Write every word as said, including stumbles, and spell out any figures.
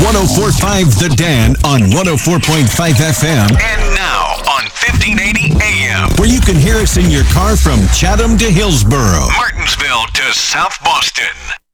oh four point five The Dan on one oh four point five F M. And now on fifteen eighty A M. Where you can hear us in your car from Chatham to Hillsboro, Martinsville to South Boston.